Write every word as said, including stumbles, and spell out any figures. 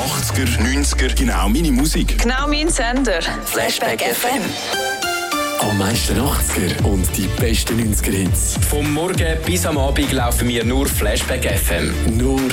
achtziger, neunziger, genau meine Musik. Genau mein Sender. Flashback F M. Am meisten achtziger und die besten neunziger Hits. Vom Morgen bis am Abend laufen wir nur Flashback F M. Nur